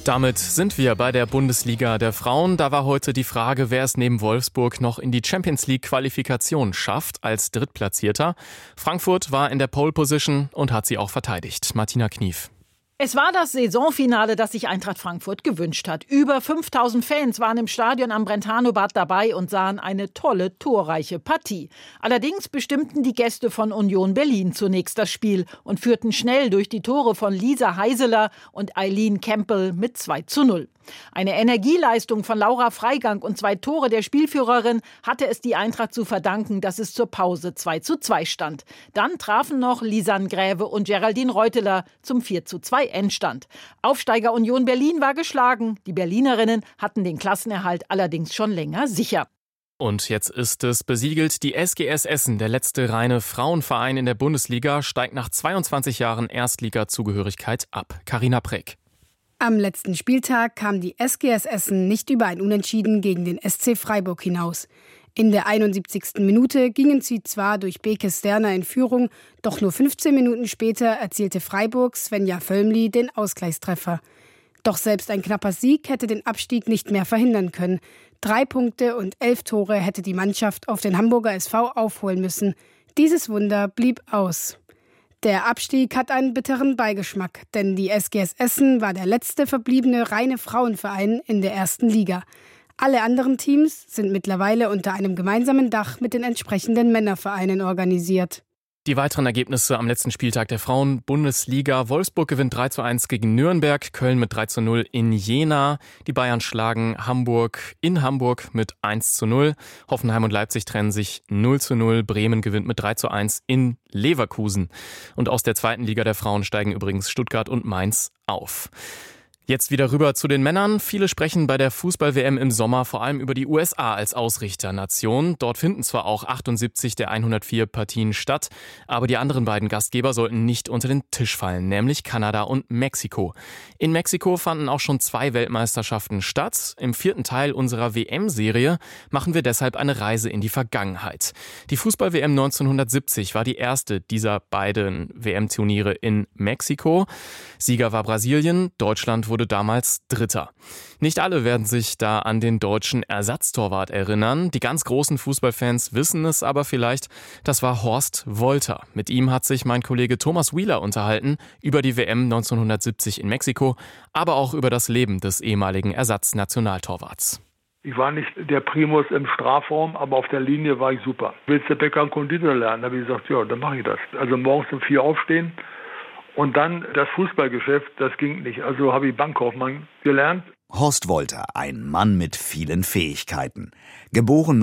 Damit sind wir bei der Bundesliga der Frauen. Da war heute die Frage, wer es neben Wolfsburg noch in die Champions-League-Qualifikation schafft als Drittplatzierter. Frankfurt war in der Pole-Position und hat sie auch verteidigt. Martina Knief. Es war das Saisonfinale, das sich Eintracht Frankfurt gewünscht hat. Über 5000 Fans waren im Stadion am Brentano-Bad dabei und sahen eine tolle, torreiche Partie. Allerdings bestimmten die Gäste von Union Berlin zunächst das Spiel und führten schnell durch die Tore von Lisa Heiseler und Eileen Campbell mit 2:0. Eine Energieleistung von Laura Freigang und 2 Tore der Spielführerin hatte es die Eintracht zu verdanken, dass es zur Pause 2:2 stand. Dann trafen noch Lisanne Gräve und Geraldine Reuteler zum 4:2 Endstand. Aufsteiger Union Berlin war geschlagen. Die Berlinerinnen hatten den Klassenerhalt allerdings schon länger sicher. Und jetzt ist es besiegelt. Die SGS Essen, der letzte reine Frauenverein in der Bundesliga, steigt nach 22 Jahren Erstliga-Zugehörigkeit ab. Carina Preck. Am letzten Spieltag kam die SGS Essen nicht über ein Unentschieden gegen den SC Freiburg hinaus. In der 71. Minute gingen sie zwar durch Beke Sterner in Führung, doch nur 15 Minuten später erzielte Freiburg Svenja Völmli den Ausgleichstreffer. Doch selbst ein knapper Sieg hätte den Abstieg nicht mehr verhindern können. 3 Punkte und 11 Tore hätte die Mannschaft auf den Hamburger SV aufholen müssen. Dieses Wunder blieb aus. Der Abstieg hat einen bitteren Beigeschmack, denn die SGS Essen war der letzte verbliebene reine Frauenverein in der ersten Liga. Alle anderen Teams sind mittlerweile unter einem gemeinsamen Dach mit den entsprechenden Männervereinen organisiert. Die weiteren Ergebnisse am letzten Spieltag der Frauen-Bundesliga. Wolfsburg gewinnt 3:1 gegen Nürnberg, Köln mit 3:0 in Jena. Die Bayern schlagen Hamburg in Hamburg mit 1:0. Hoffenheim und Leipzig trennen sich 0:0. Bremen gewinnt mit 3:1 in Leverkusen. Und aus der zweiten Liga der Frauen steigen übrigens Stuttgart und Mainz auf. Jetzt wieder rüber zu den Männern. Viele sprechen bei der Fußball-WM im Sommer vor allem über die USA als Ausrichternation. Dort finden zwar auch 78 der 104 Partien statt, aber die anderen beiden Gastgeber sollten nicht unter den Tisch fallen, nämlich Kanada und Mexiko. In Mexiko fanden auch schon 2 Weltmeisterschaften statt. Im 4. Teil unserer WM-Serie machen wir deshalb eine Reise in die Vergangenheit. Die Fußball-WM 1970 war die erste dieser beiden WM-Turniere in Mexiko. Sieger war Brasilien, Deutschland wurde damals Dritter. Nicht alle werden sich da an den deutschen Ersatztorwart erinnern. Die ganz großen Fußballfans wissen es aber vielleicht. Das war Horst Wolter. Mit ihm hat sich mein Kollege Thomas Wieler unterhalten über die WM 1970 in Mexiko, aber auch über das Leben des ehemaligen Ersatznationaltorwarts. Ich war nicht der Primus im Strafraum, aber auf der Linie war ich super. Willst du Bäcker und Konditor lernen? Da habe ich gesagt, ja, dann mache ich das. Also morgens um 4 aufstehen. Und dann das Fußballgeschäft, das ging nicht. Also habe ich Bankkaufmann gelernt. Horst Wolter, ein Mann mit vielen Fähigkeiten. Geboren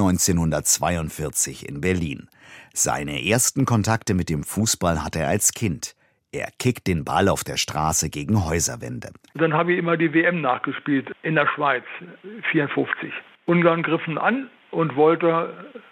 1942 in Berlin. Seine ersten Kontakte mit dem Fußball hatte er als Kind. Er kickt den Ball auf der Straße gegen Häuserwände. Dann habe ich immer die WM nachgespielt in der Schweiz, 54. Ungarn griffen an und Wolter